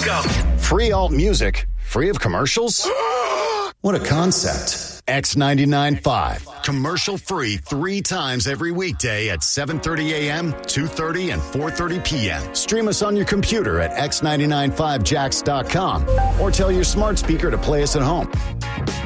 Welcome. Free alt music, free of commercials? What a concept. X99.5. Commercial free 3 times every weekday at 7:30 a.m., 2:30, and 4:30 p.m. Stream us on your computer at x995jax.com or tell your smart speaker to play us at home.